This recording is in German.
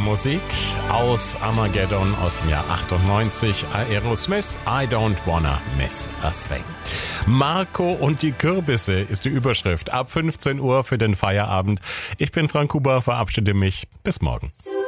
Musik aus Armageddon aus dem Jahr 98. Aerosmith, I don't wanna miss a thing. Marco und die Kürbisse ist die Überschrift ab 15 Uhr für den Feierabend. Ich bin Frank Huber, verabschiede mich. Bis morgen.